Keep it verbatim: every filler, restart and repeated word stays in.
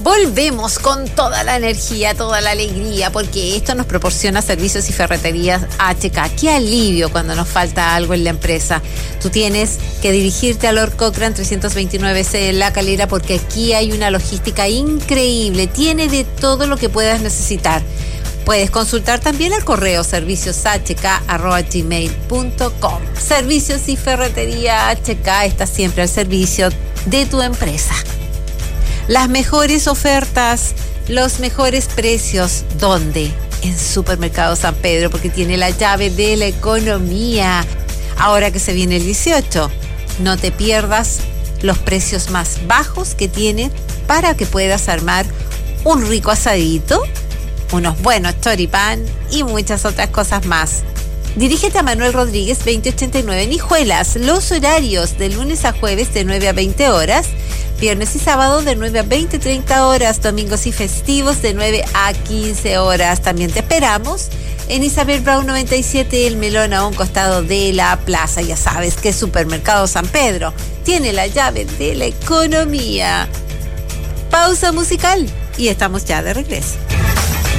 Volvemos con toda la energía, toda la alegría, porque esto nos proporciona Servicios y Ferreterías H K. ¡Qué alivio cuando nos falta algo en la empresa! Tú tienes que dirigirte a Lord Cochrane trescientos veintinueve C en La Calera, porque aquí hay una logística increíble. Tiene de todo lo que puedas necesitar. Puedes consultar también el correo servicios h k arroba gmail punto com. Servicios y Ferretería H K está siempre al servicio de tu empresa. Las mejores ofertas, los mejores precios. ¿Dónde? En Supermercado San Pedro, porque tiene la llave de la economía. Ahora que se viene el dieciocho, no te pierdas los precios más bajos que tiene para que puedas armar un rico asadito, unos buenos choripán y muchas otras cosas más. Dirígete a Manuel Rodríguez veinte ochenta y nueve en Hijuelas. Los horarios de lunes a jueves de nueve a veinte horas, viernes y sábado de nueve a veinte treinta horas, domingos y festivos de nueve a quince horas. También te esperamos en Isabel Brown noventa y siete, El Melón, a un costado de la plaza. Ya sabes que Supermercado San Pedro tiene la llave de la economía. Pausa musical y estamos ya de regreso.